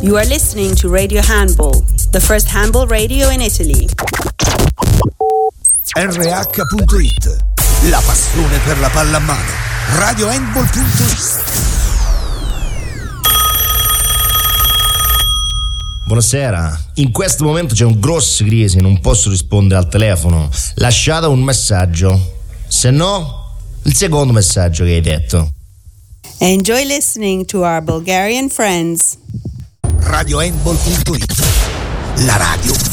You are listening to Radio Handball, the first handball radio in Italy. RH.it, la passione per la pallamano. RadioHandball.it. Buonasera, in questo momento c'è un grosso crisi, non posso rispondere al telefono. Lasciate un messaggio, se no il secondo messaggio che hai detto. Enjoy listening to our Bulgarian friends. RadioHandball.it, la radio